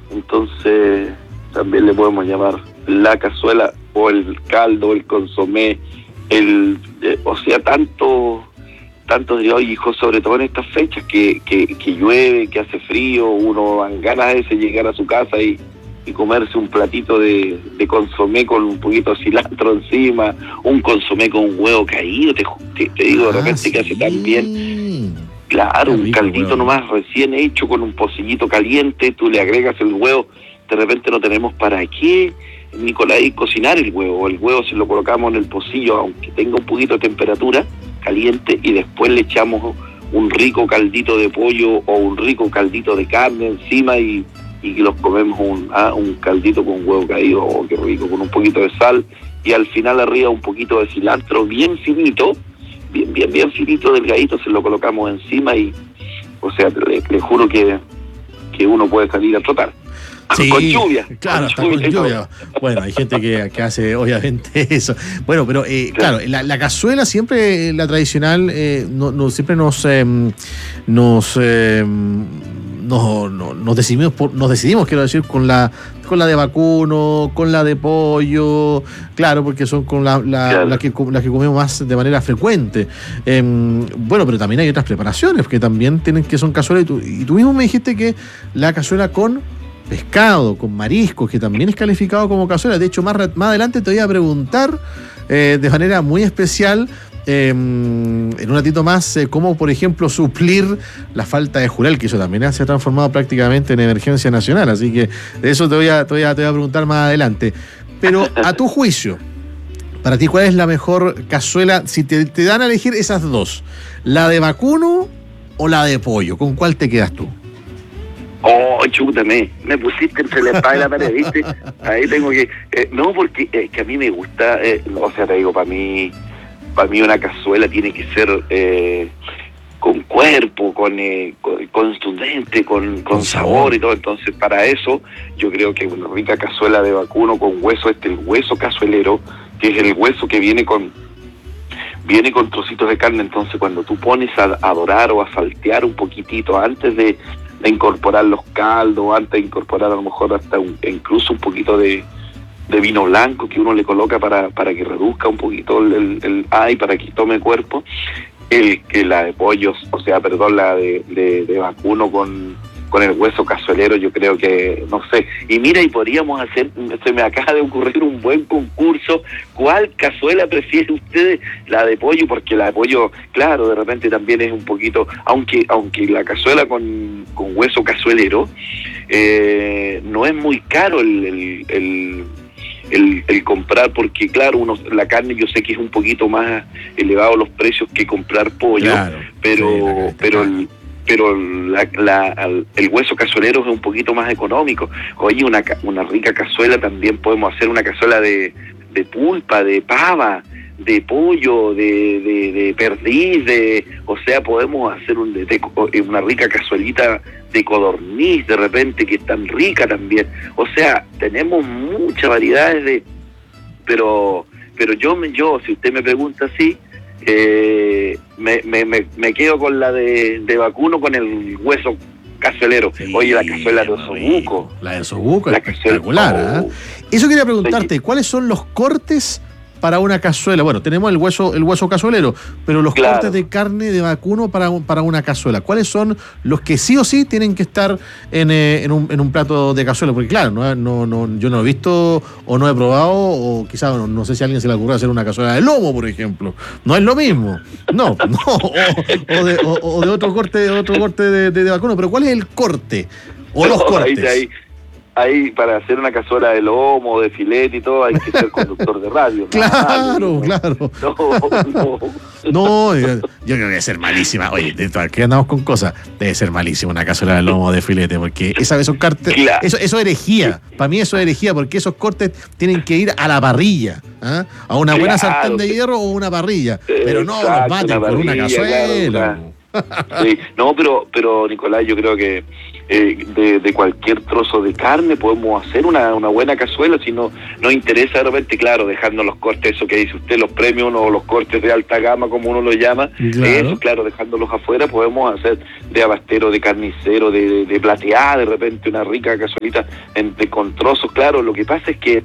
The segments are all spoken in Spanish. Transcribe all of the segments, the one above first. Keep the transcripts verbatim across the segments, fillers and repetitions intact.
entonces también le podemos llamar la cazuela o el caldo, el consomé, el eh, o sea, tanto tanto de hoy, hijo, sobre todo en estas fechas que, que, que llueve, que hace frío, uno dan ganas de llegar a su casa y, y comerse un platito de, de consomé con un poquito de cilantro encima, un consomé con un huevo caído, te, te, te digo, de repente ah, sí. que hace tan bien. Claro, un caldito nomás recién hecho con un pocillito caliente, tú le agregas el huevo, de repente no tenemos para qué, Nicolás, cocinar el huevo, el huevo se lo colocamos en el pocillo, aunque tenga un poquito de temperatura caliente, y después le echamos un rico caldito de pollo o un rico caldito de carne encima y, y los comemos un, ah, un caldito con huevo caído, oh, qué rico, con un poquito de sal, y al final arriba un poquito de cilantro bien finito, bien, bien, bien finito, delgadito, se lo colocamos encima y, o sea, le, le juro que, que uno puede salir a trotar. Sí, con lluvia. Claro, hasta con lluvia. Bueno, hay gente que, que hace obviamente eso. Bueno, pero eh, claro, claro la, la cazuela siempre, la tradicional, eh, no, no, siempre nos eh, nos, eh, nos, nos, nos decidimos, por, nos decidimos, quiero decir, con la con la de vacuno, con la de pollo, claro, porque son con la, la, claro. las que las que comemos más de manera frecuente. Eh, bueno, pero también hay otras preparaciones que también tienen que son cazuelas, y tú, y tú mismo me dijiste que la cazuela con pescado, con mariscos, que también es calificado como cazuela. De hecho, más, más adelante te voy a preguntar eh, de manera muy especial, eh, en un ratito más, eh, cómo, por ejemplo, suplir la falta de jurel, que eso también se ha transformado prácticamente en emergencia nacional. Así que de eso te voy a, te voy a, te voy a preguntar más adelante. Pero a tu juicio, para ti, ¿cuál es la mejor cazuela? Si te, te dan a elegir esas dos, ¿la de vacuno o la de pollo? ¿Con cuál te quedas tú? Oh, chútame, me pusiste entre la espada y la pared, ¿viste? Ahí tengo que... Eh, no, porque eh, que a mí me gusta, eh, o sea, te digo, para mí para mí una cazuela tiene que ser eh, con cuerpo, con, eh, con contundente, con, con, con sabor. sabor y todo. Entonces, para eso, yo creo que una rica cazuela de vacuno con hueso, este el hueso cazuelero, que es el hueso que viene con viene con trocitos de carne. Entonces, cuando tú pones a, a dorar o a saltear un poquitito antes de... de incorporar los caldos, antes de incorporar a lo mejor hasta un, incluso un poquito de, de vino blanco que uno le coloca para, para que reduzca un poquito el, el, el ay, para que tome cuerpo, el que la de pollos, o sea, perdón, la de, de, de vacuno con, con el hueso cazuelero, yo creo que, no sé, y mira, y podríamos hacer, se me acaba de ocurrir un buen concurso, ¿cuál cazuela prefiere ustedes? La de pollo, porque la de pollo, claro, de repente también es un poquito, aunque aunque la cazuela con, con hueso cazuelero, eh, no es muy caro el, el, el El, el comprar, porque claro, uno la carne yo sé que es un poquito más elevado los precios que comprar pollo, claro, pero sí, pero el, pero la, la, el hueso cazuelero es un poquito más económico. Oye, una, una rica cazuela, también podemos hacer una cazuela de, de pulpa, de pava, de pollo, de, de, de perdiz, de, o sea, podemos hacer un, de, una rica cazuelita de codorniz de repente, que es tan rica también. O sea, tenemos muchas variedades de, pero pero yo, yo si usted me pregunta así, eh, me, me, me, me quedo con la de, de vacuno con el hueso cazuelero. Sí, oye, la cazuela de osobuco. La de osobuco es espectacular, ¿eh? Eso quería preguntarte, ¿cuáles son los cortes para una cazuela? Bueno, tenemos el hueso el hueso cazuelero, pero los claro. cortes de carne de vacuno para, para una cazuela, ¿cuáles son los que sí o sí tienen que estar en, eh, en, un, en un plato de cazuela? Porque claro, no, no, no, yo no he visto o no he probado, o quizás no, no sé si a alguien se le ocurre hacer una cazuela de lomo, por ejemplo. No es lo mismo. No, no. O, o, de, o, o de otro corte, de otro corte de, de, de vacuno. Pero ¿cuál es el corte? O no, los cortes. Ahí, ahí. Ahí, para hacer una cazuela de lomo, de filete y todo, hay que ser conductor de radio. Claro, no, claro. No, no. No, yo, yo creo que debe ser malísima. Oye, ¿qué andamos con cosas? Debe ser malísima una cazuela de lomo de filete, porque esa, esos cortes, claro. eso, eso es herejía. Para mí eso es herejía, porque esos cortes tienen que ir a la parrilla, ¿eh? A una buena claro, sartén de hierro o una parrilla. Pero no, exacto, los baten por una cazuela. Claro, una, Sí, no, pero, pero Nicolás, yo creo que eh, de, de cualquier trozo de carne podemos hacer una, una buena cazuela, si no nos interesa de repente, claro, dejando los cortes, eso que dice usted, los premium o los cortes de alta gama, como uno los llama, Claro. eso, claro, dejándolos afuera, podemos hacer de abastero, de carnicero, de, de, de plateada, de repente una rica cazuelita en, de, con trozos, claro, lo que pasa es que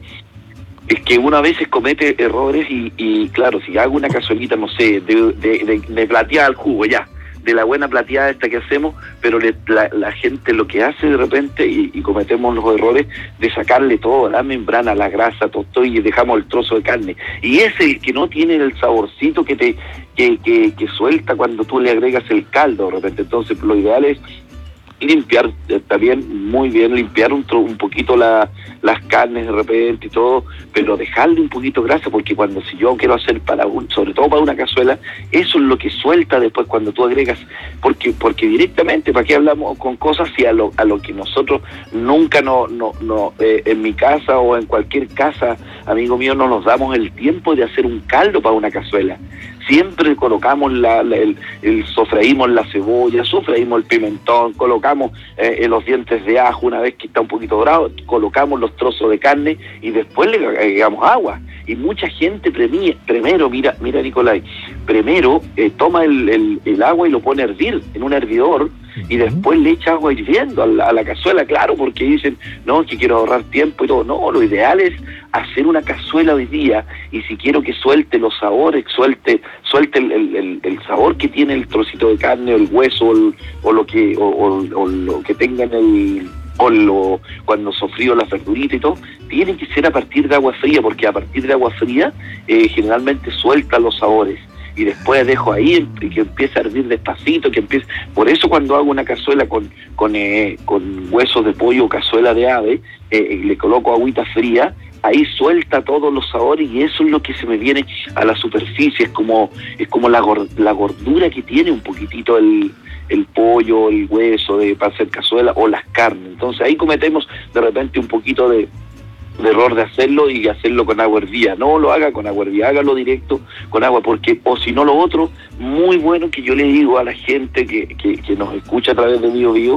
es que uno a veces comete errores y, y claro, si hago una cazuelita, no sé, de, de, de, de plateada al jugo, ya, de la buena plateada esta que hacemos, pero le, la, la gente lo que hace de repente, y, y cometemos los errores de sacarle todo, la membrana, la grasa, todo, y dejamos el trozo de carne. Y es el que no tiene el saborcito que te que, que, que suelta cuando tú le agregas el caldo de repente. Entonces, lo ideal es limpiar, también muy bien, limpiar un, un poquito la, las carnes de repente y todo, pero dejarle un poquito de grasa, porque cuando si yo quiero hacer para un, sobre todo para una cazuela, eso es lo que suelta después cuando tú agregas, porque porque directamente, ¿para qué hablamos con cosas si a lo, a lo que nosotros nunca no, no, no eh, en mi casa o en cualquier casa, amigo mío, no nos damos el tiempo de hacer un caldo para una cazuela? Siempre colocamos la, la, el, el sofreímos la cebolla, sofreímos el pimentón, colocamos eh, los dientes de ajo una vez que está un poquito dorado, colocamos los trozos de carne y después le agregamos agua. Y mucha gente premia, primero, mira, mira Nicolás, primero eh, toma el, el, el agua y lo pone a hervir en un hervidor y después le echa agua hirviendo a la, a la cazuela, claro, porque dicen, no, que quiero ahorrar tiempo y todo. No, lo ideal es hacer una cazuela hoy día, y si quiero que suelte los sabores, suelte suelte el, el, el sabor que tiene el trocito de carne, o el hueso, o, el, o lo que o, o, o lo que tenga en el o lo, cuando sofrío la verdurita y todo, tiene que ser a partir de agua fría, porque a partir de agua fría eh, generalmente suelta los sabores. Y después dejo ahí y que empiece a hervir despacito, que empiece. Por eso cuando hago una cazuela con con, eh, con huesos de pollo o cazuela de ave, eh, le coloco agüita fría, ahí suelta todos los sabores y eso es lo que se me viene a la superficie. Es como es como la, la gordura que tiene un poquitito el, el pollo, el hueso de para hacer cazuela o las carnes. Entonces ahí cometemos de repente un poquito de de error de hacerlo y hacerlo con agua hervida. No lo haga con agua hervida, hágalo directo con agua, porque, o si no, lo otro, muy bueno que yo le digo a la gente que, que, que nos escucha a través de Bio Bio,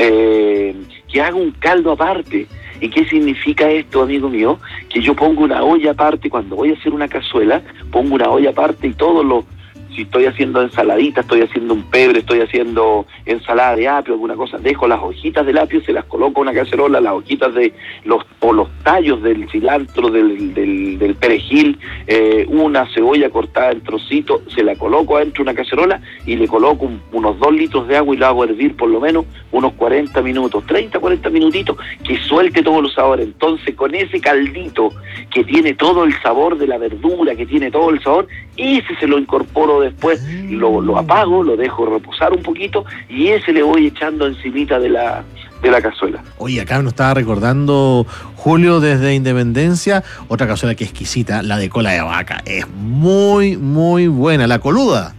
eh, que haga un caldo aparte. ¿Y qué significa esto, amigo mío? Que yo pongo una olla aparte, cuando voy a hacer una cazuela, pongo una olla aparte y todos los, si estoy haciendo ensaladita, estoy haciendo un pebre, estoy haciendo ensalada de apio, alguna cosa, dejo las hojitas del apio, se las coloco en una cacerola, las hojitas de los o los tallos del cilantro, del, del, del perejil, eh, una cebolla cortada en trocitos, se la coloco adentro de una cacerola y le coloco un, unos dos litros de agua y la hago hervir por lo menos unos cuarenta minutos, treinta, cuarenta minutitos, que suelte todos los sabores. Entonces, con ese caldito que tiene todo el sabor de la verdura, que tiene todo el sabor, ese se lo incorporo después, lo, lo apago, lo dejo reposar un poquito y ese le voy echando encimita de la de la cazuela. Oye, acá nos estaba recordando Julio desde Independencia, otra cazuela que es exquisita, la de cola de vaca. Es muy, muy buena, la coluda.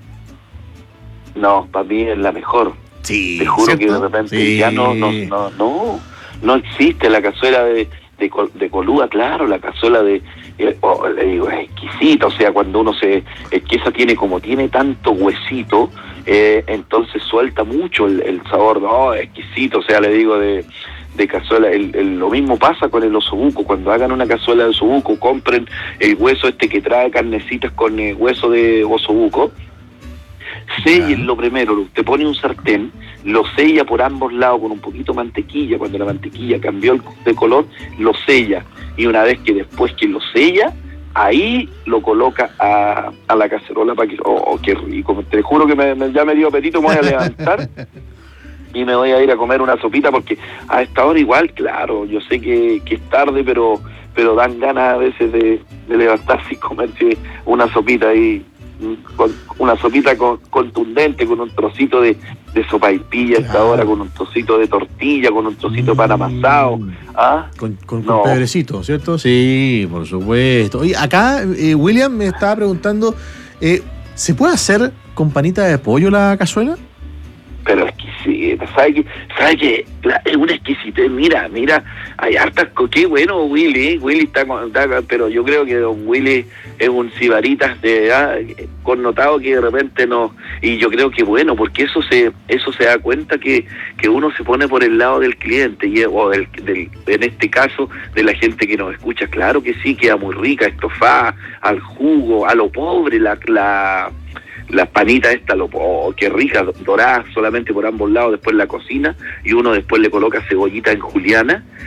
No, para mí es la mejor. Sí, te juro, ¿cierto? Que de repente sí. ya no, no, no, no, no existe la cazuela de, de, de coluda, claro, la cazuela de, eh, oh, le digo, es exquisita, o sea, cuando uno se, es que esa tiene, como tiene tanto huesito, eh, entonces suelta mucho el, el sabor, no, es exquisito, o sea, le digo de, de cazuela, el, el, lo mismo pasa con el osobuco. Cuando hagan una cazuela de osobuco, compren el hueso este que trae carnecitas con el hueso de osobuco, séllenlo primero, usted pone un sartén, lo sella por ambos lados con un poquito de mantequilla, cuando la mantequilla cambió el, de color, lo sella, y una vez que después que lo sella, ahí lo coloca a, a la cacerola para que, oh, oh, qué rico, te juro que me, me, ya me dio apetito, me voy a levantar y me voy a ir a comer una sopita, porque a esta hora igual, claro, yo sé que, que es tarde, pero pero dan ganas a veces de, de levantarse y comerse una sopita ahí, con una sopita con, contundente, con un trocito de, de sopaipilla a esta hora, con un trocito de tortilla, con un trocito de pan amasado. ¿Ah? Con, con, no. con pebrecito, ¿cierto? Sí, por supuesto. Oye, acá eh, William me estaba preguntando, eh, ¿se puede hacer con panita de pollo la cazuela? Pero exquisito. exquisita, ¿sabe qué? ¿Sabe qué? La- Es una exquisitez, mira, mira, hay hartas, co- qué bueno Willy, ¿eh? Willy está, con- está- pero yo creo que don Willy es un sibaritas de ah, connotado que de repente no, y yo creo que bueno, porque eso se eso se da cuenta que, que uno se pone por el lado del cliente, y, o del, del, en este caso, de la gente que nos escucha, claro que sí, queda muy rica, estofada, al jugo, a lo pobre, la... la las panitas esta, lo, oh, qué rica, dorada solamente por ambos lados, después la cocina y uno después le coloca cebollita en juliana